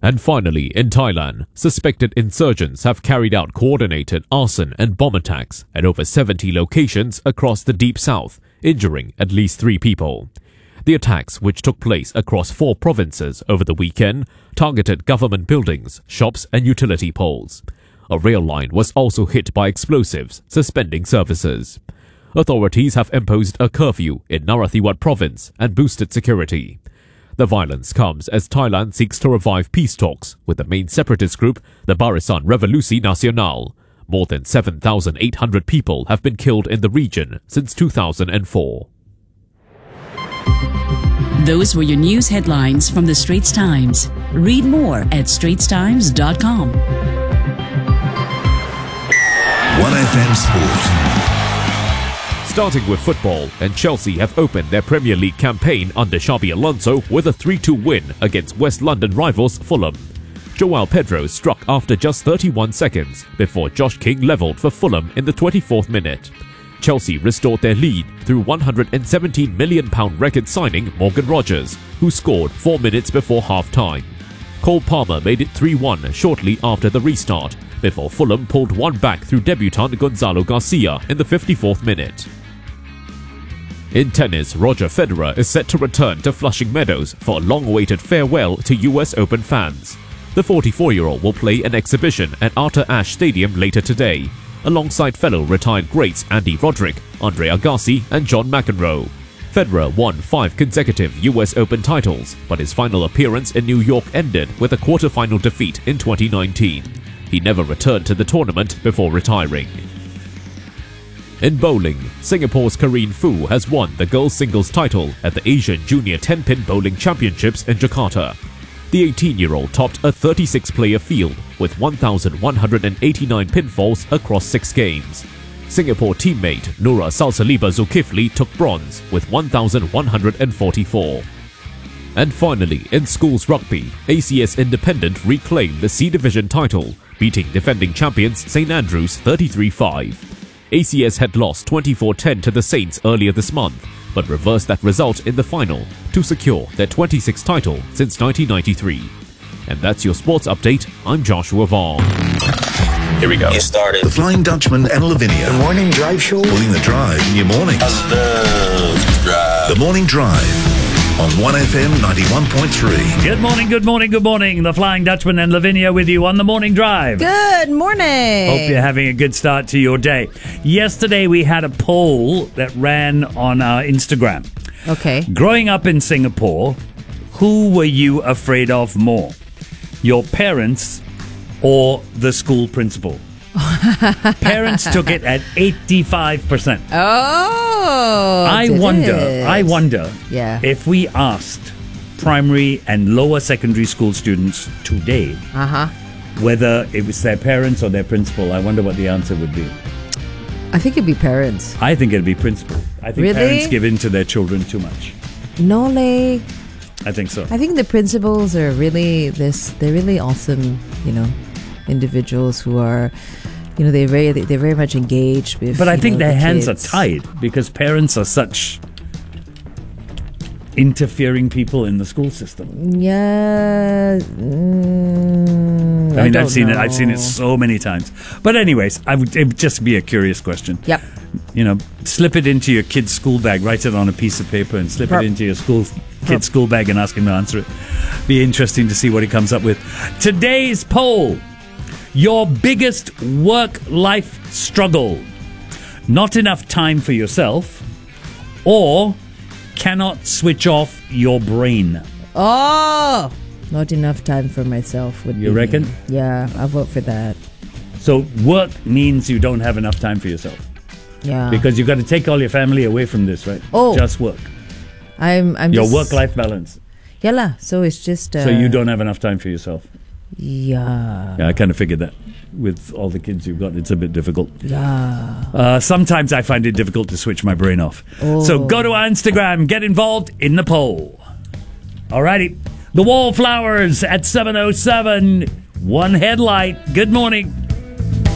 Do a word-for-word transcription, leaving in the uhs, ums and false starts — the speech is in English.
And finally, in Thailand, suspected insurgents have carried out coordinated arson and bomb attacks at over seventy locations across the Deep South, injuring at least three people. The attacks, which took place across four provinces over the weekend, targeted government buildings, shops and utility poles. A rail line was also hit by explosives, suspending services. Authorities have imposed a curfew in Narathiwat province and boosted security. The violence comes as Thailand seeks to revive peace talks with the main separatist group, the Barisan Revolusi Nasional. More than seven thousand eight hundred people have been killed in the region since two thousand four. Those were your news headlines from the Straits Times. Read more at straits times dot com. one F M Sport. Starting with football, and Chelsea have opened their Premier League campaign under Xabi Alonso with a three two win against West London rivals Fulham. João Pedro struck after just thirty-one seconds before Josh King levelled for Fulham in the twenty-fourth minute. Chelsea restored their lead through one hundred seventeen million pounds record signing Morgan Rogers, who scored four minutes before half-time. Cole Palmer made it three one shortly after the restart, before Fulham pulled one back through debutant Gonzalo Garcia in the fifty-fourth minute. In tennis, Roger Federer is set to return to Flushing Meadows for a long-awaited farewell to U S Open fans. The forty-four-year-old will play an exhibition at Arthur Ashe Stadium later today, alongside fellow retired greats Andy Roddick, Andre Agassi and John McEnroe. Federer won five consecutive U S Open titles, but his final appearance in New York ended with a quarter-final defeat in twenty nineteen. He never returned to the tournament before retiring. In bowling, Singapore's Karine Fu has won the girls' singles title at the Asian Junior ten-pin Bowling Championships in Jakarta. The eighteen-year-old topped a thirty-six player field with one thousand one hundred eighty-nine pinfalls across six games. Singapore teammate Nura Salsaliba Zulkifli took bronze with one thousand one hundred forty-four. And finally, in schools rugby, A C S Independent reclaimed the C Division title, beating defending champions St Andrews thirty-three five. A C S had lost twenty-four ten to the Saints earlier this month, but reversed that result in the final to secure their twenty-sixth title since nineteen ninety-three. And that's your sports update. I'm Joshua Vaughn. Here we go. Get started. The Flying Dutchman and Lavinia. The Morning Drive Show. Pulling the drive in your morning. I love to drive. The Morning Drive on one F M ninety-one point three. Good morning, good morning, good morning. The Flying Dutchman and Lavinia with you on the Morning Drive. Good morning. Hope you're having a good start to your day. Yesterday we had a poll that ran on our Instagram. Okay. Growing up in Singapore, who were you afraid of more? Your parents or the school principal? Parents took it at eighty-five percent. Oh, I did wonder, it? I wonder Yeah. if we asked primary and lower secondary school students today Uh-huh. whether it was their parents or their principal, I wonder what the answer would be. I think it'd be parents. I think it'd be principal. I think Really? parents give in to their children too much. No, like, I think so. I think the principals are really this. They're really awesome, you know, individuals who are, you know, they're very they're very much engaged with. But I you think know, their the hands kids. are tied because parents are such interfering people in the school system. Yeah. Mm, I mean, don't I've seen know. it. I've seen it so many times. But anyways, I would, it would just be a curious question. Yep. You know, slip it into your kid's school bag, write it on a piece of paper, and slip Perp. it into your school kid's school bag and ask him to answer it. Be interesting to see what he comes up with. Today's poll: your biggest work-life struggle. Not enough time for yourself, or cannot switch off your brain. Oh, not enough time for myself. Would You be reckon? me. Yeah, I vote for that. So work means you don't have enough time for yourself. Yeah. Because you've got to take all your family away from this, right? Oh. Just work. I'm. I'm Your just, work-life balance. Yeah, lah. So it's just. Uh, So you don't have enough time for yourself. Yeah. Yeah, I kind of figured that. With all the kids you've got, it's a bit difficult. Yeah. Uh, sometimes I find it difficult to switch my brain off. Oh. So go to our Instagram, get involved in the poll. Alrighty. The Wallflowers at seven oh seven. One headlight. Good morning.